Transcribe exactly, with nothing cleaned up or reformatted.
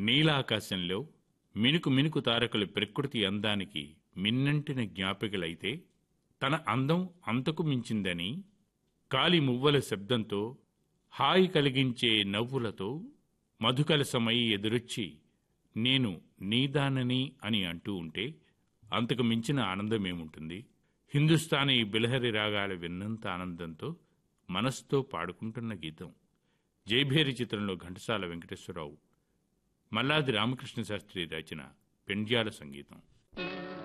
నీలాకాశంలో మినుకు మినుకు తారకలు ప్రకృతి అందానికి మిన్నంటిన జ్ఞాపికలైతే తన అందం అంతకు మించిందని కాలి మువ్వల శబ్దంతో హాయి కలిగించే నవ్వులతో మధుకలసమై ఎదురొచ్చి నేను నీదానని అని అంటూ ఉంటే అంతకు మించిన ఆనందమేముంటుంది? హిందుస్థానీ బిలహరి రాగాల విన్నంత ఆనందంతో మనస్సుతో పాడుకుంటున్న గీతం. జైభేరి చిత్రంలో ఘంటసాల వెంకటేశ్వరరావు, మల్లాది రామకృష్ణ శాస్త్రి రచన, పెండ్యాల సంగీతం.